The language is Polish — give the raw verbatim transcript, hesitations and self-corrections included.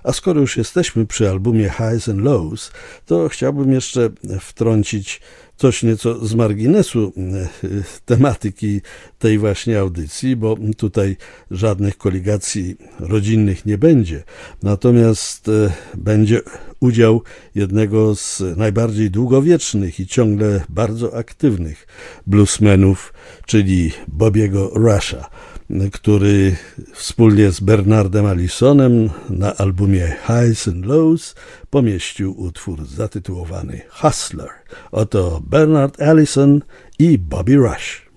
A skoro już jesteśmy przy albumie Highs and Lows, to chciałbym jeszcze wtrącić coś nieco z marginesu tematyki tej właśnie audycji, bo tutaj żadnych koligacji rodzinnych nie będzie. Natomiast będzie udział jednego z najbardziej długowiecznych i ciągle bardzo aktywnych bluesmenów, czyli Bobbiego Rusha, który wspólnie z Bernardem Allisonem na albumie Highs and Lows pomieścił utwór zatytułowany Hustler. Oto Bernard Allison i Bobby Rush.